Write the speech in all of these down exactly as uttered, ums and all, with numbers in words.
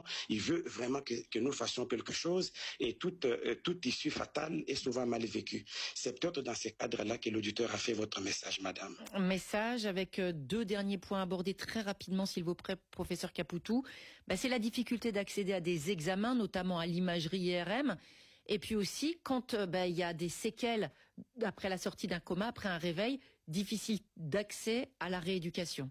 il veut vraiment que, que nous fassions quelque chose et toute, euh, toute issue fatale est souvent mal vécue. C'est peut-être dans ces cadres-là que l'auditeur a fait votre message, madame. Un message avec deux derniers points abordés très rapidement, s'il vous plaît, professeur Capoutou. Ben, c'est la difficulté d'accéder à des examens, notamment à l'imagerie I R M. Et puis aussi, quand ben, il y a des séquelles après la sortie d'un coma, après un réveil, difficile d'accès à la rééducation.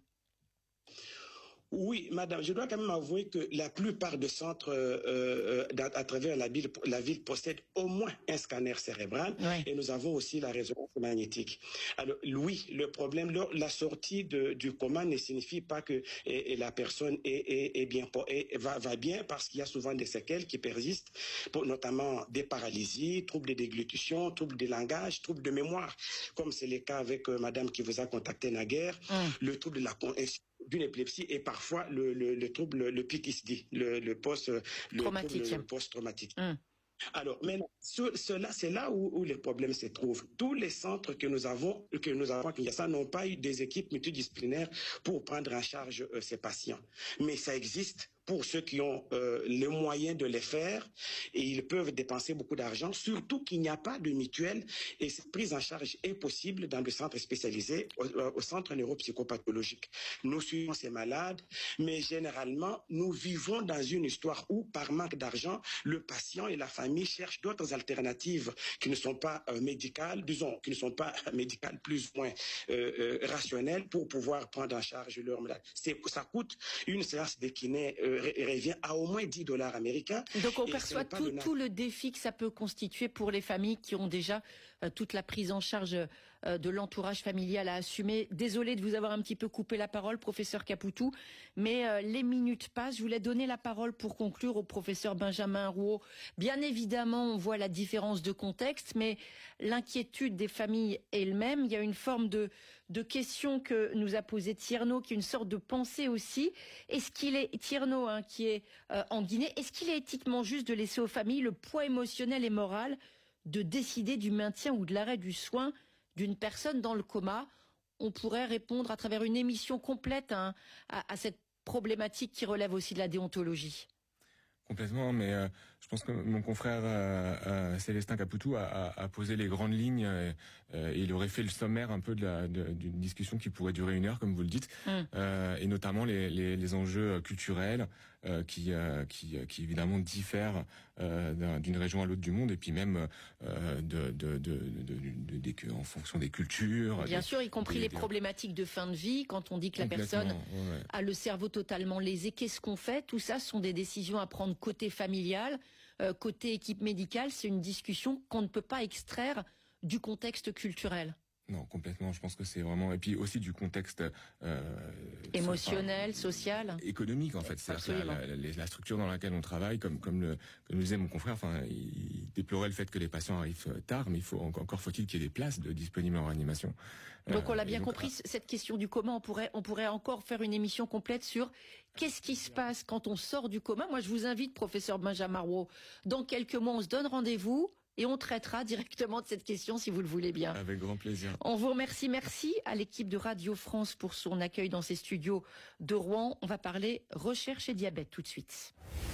Oui, madame, je dois quand même avouer que la plupart des centres euh, euh, à travers la ville, la ville possèdent au moins un scanner cérébral, oui. Et nous avons aussi la résonance magnétique. Alors oui, le problème, la sortie de, du coma ne signifie pas que et, et la personne est, est, est bien, est, va, va bien, parce qu'il y a souvent des séquelles qui persistent, pour, notamment des paralysies, troubles de déglutition, troubles de langage, troubles de mémoire, comme c'est le cas avec euh, madame qui vous a contacté naguère, hum. le trouble de la d'une épilepsie et parfois le, le, le trouble, le P T S D, le, le post le traumatique. Le post-traumatique. Hum. Alors, mais ce, cela, c'est là où, où les problèmes se trouvent. Tous les centres que nous avons, que nous avons à Kinshasa n'ont pas eu des équipes multidisciplinaires pour prendre en charge euh, ces patients. Mais ça existe pour ceux qui ont euh, les moyens de les faire, et ils peuvent dépenser beaucoup d'argent, surtout qu'il n'y a pas de mutuelle, et cette prise en charge est possible dans le centre spécialisé, au, au centre neuropsychopathologique. Nous suivons ces malades, mais généralement, nous vivons dans une histoire où, par manque d'argent, le patient et la famille cherchent d'autres alternatives qui ne sont pas euh, médicales, disons, qui ne sont pas médicales, plus ou moins euh, euh, rationnelles, pour pouvoir prendre en charge leur malade. C'est, ça coûte une séance de kiné euh, revient à au moins dix dollars américains. Donc on perçoit tout, le... tout le défi que ça peut constituer pour les familles qui ont déjà euh, toute la prise en charge euh, de l'entourage familial à assumer. Désolé de vous avoir un petit peu coupé la parole, professeur Capoutou, mais euh, les minutes passent. Je voulais donner la parole pour conclure au professeur Benjamin Rouault. Bien évidemment, on voit la différence de contexte, mais l'inquiétude des familles est le même. Il y a une forme de, de question que nous a posée Tierno, qui est une sorte de pensée aussi. Est-ce qu'il est, Tierno, hein, qui est euh, en Guinée, est-ce qu'il est éthiquement juste de laisser aux familles le poids émotionnel et moral de décider du maintien ou de l'arrêt du soin d'une personne dans le coma? On pourrait répondre à travers une émission complète hein, à, à cette problématique qui relève aussi de la déontologie. Complètement, mais euh, je pense que mon confrère euh, euh, Célestin Capoutou a, a, a posé les grandes lignes euh, euh, et il aurait fait le sommaire un peu de la, de, d'une discussion qui pourrait durer une heure, comme vous le dites, mm. euh, et notamment les, les, les enjeux culturels euh, qui, euh, qui, qui évidemment diffèrent euh, d'une région à l'autre du monde, et puis même euh, de, de, de, de, de, de, de, en fonction des cultures. Bien des, sûr, y compris des, les des... problématiques de fin de vie, quand on dit que la personne ouais, ouais. a le cerveau totalement lésé, qu'est-ce qu'on fait? Tout ça sont des décisions à prendre côté familial, euh, côté équipe médicale. C'est une discussion qu'on ne peut pas extraire du contexte culturel. Non, complètement. Je pense que c'est vraiment, et puis aussi du contexte euh, émotionnel, enfin, social, économique en fait. C'est-à-dire la, la, la structure dans laquelle on travaille, comme comme le comme le disait mon confrère. Enfin, il déplorait le fait que les patients arrivent tard, mais il faut encore faut-il qu'il y ait des places de, disponibles en réanimation. Donc on l'a bien donc, compris. Ah, cette question du coma, on pourrait on pourrait encore faire une émission complète sur qu'est-ce qui se passe quand on sort du coma. Moi, je vous invite, professeur Benjamin Rouault, dans quelques mois, on se donne rendez-vous. Et on traitera directement de cette question si vous le voulez bien. Avec grand plaisir. On vous remercie. Merci à l'équipe de Radio France pour son accueil dans ses studios de Rouen. On va parler recherche et diabète tout de suite.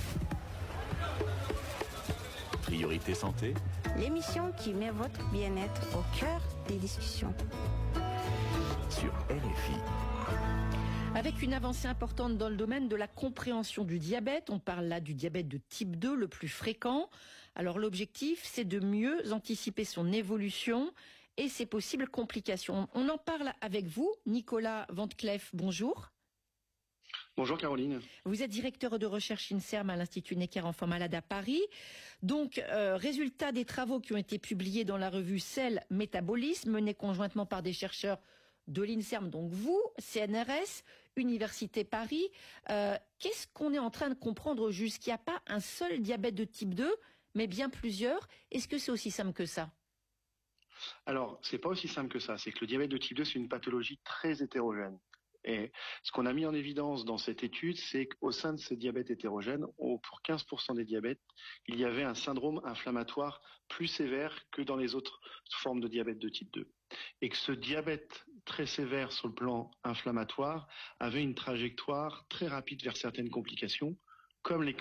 Priorité santé. L'émission qui met votre bien-être au cœur des discussions. Sur R F I. Avec une avancée importante dans le domaine de la compréhension du diabète, on parle là du diabète de type deux, le plus fréquent. Alors l'objectif, c'est de mieux anticiper son évolution et ses possibles complications. On en parle avec vous, Nicolas Van Cleef, bonjour. Bonjour Caroline. Vous êtes directeur de recherche INSERM à l'Institut Necker Enfants Malades à Paris. Donc, euh, résultat des travaux qui ont été publiés dans la revue Cell Métabolisme, menés conjointement par des chercheurs de l'INSERM, donc vous, C N R S, Université Paris. Euh, qu'est-ce qu'on est en train de comprendre juste? Qu'il n'y a pas un seul diabète de type deux, mais bien plusieurs. Est-ce que c'est aussi simple que ça? Alors, c'est pas aussi simple que ça. C'est que le diabète de type deux, c'est une pathologie très hétérogène. Et ce qu'on a mis en évidence dans cette étude, c'est qu'au sein de ce diabète hétérogène, pour quinze pour cent des diabètes, il y avait un syndrome inflammatoire plus sévère que dans les autres formes de diabète de type deux. Et que ce diabète très sévère sur le plan inflammatoire avait une trajectoire très rapide vers certaines complications, comme les